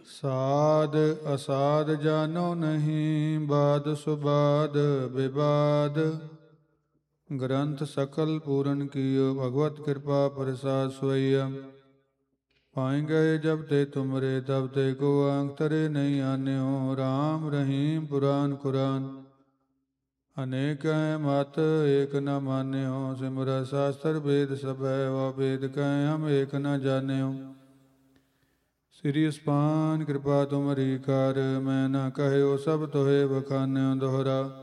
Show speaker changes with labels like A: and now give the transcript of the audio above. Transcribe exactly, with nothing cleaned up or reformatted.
A: ਸਾਧ ਅਸਾਧ ਜਾਨੋ ਨਹੀਂ, ਬਾਦ ਸੁਬਾਦ ਵਿਵਾਦ। ਗ੍ਰੰਥ ਸਕਲ ਪੂਰਨ ਕੀਓ, ਭਗਵਤ ਕਿਰਪਾ ਪ੍ਰਸਾਦ ਸੋਈਆ। ਪਾਏ ਗਏ ਜਬ ਤੇ ਤੁਮਰੇ, ਤਬ ਤੇ ਕੋ ਅੰਤਰੇ ਨਹੀਂ ਆਨਿਓ। ਰਾਮ ਰਹੀਮ ਪੁਰਾਨ ਕੁਰਾਨ, ਅਨੇਕ ਹੈ ਮਤ ਏਕ ਨ ਮਾਨਿਓ। ਸਿਮਰਤ ਸ਼ਾਸਤਰ ਵੇਦ ਸਭੈ, ਵਾ ਵੇਦ ਕਹੈ ਹਮ ਏਕ ਨ ਜਾਣਿਓ। ਸ੍ਰੀ ਅਸਪਾਨ ਕਿਰਪਾ ਤੁਮਰੀ ਕਰ, ਮੈਂ ਨਾ ਕਹਿਓ ਸਭ ਤੋਹੇ ਬਖਾਨਿਓ। ਦੋਹਰਾ